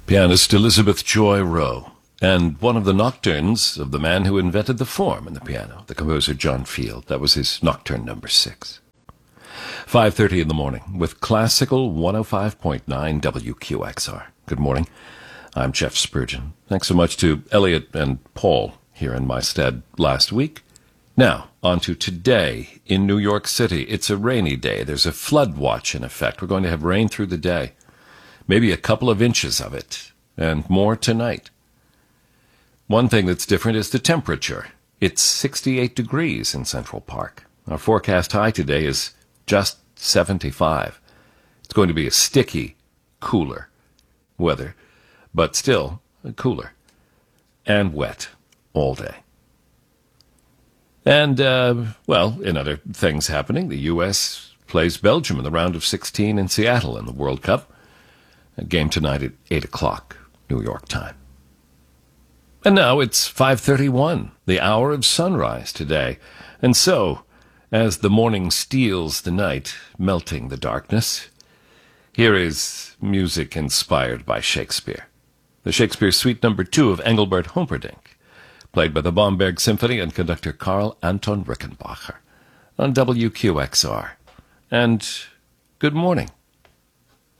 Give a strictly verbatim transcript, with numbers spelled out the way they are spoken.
Pianist Elizabeth Joy Rowe, and one of the nocturnes of the man who invented the form in the piano, the composer John Field. That was his nocturne number six. five thirty in the morning with Classical one oh five point nine W Q X R. Good morning. I'm Jeff Spurgeon. Thanks so much to Elliot and Paul here in my stead last week. Now, on to today in New York City. It's a rainy day. There's a flood watch in effect. We're going to have rain through the day. Maybe a couple of inches of it, and more tonight. One thing that's different is the temperature. It's sixty-eight degrees in Central Park. Our forecast high today is just seventy-five. It's going to be a sticky, cooler weather, but still cooler and wet all day. And, uh, well, in other things happening, the U S plays Belgium in the round of sixteen in Seattle in the World Cup. A game tonight at eight o'clock, New York time. And now it's five thirty-one, the hour of sunrise today. And so, as the morning steals the night, melting the darkness, here is music inspired by Shakespeare. The Shakespeare Suite Number Two of Engelbert Humperdinck, played by the Bomberg Symphony and conductor Karl Anton Rickenbacher on W Q X R. And good morning.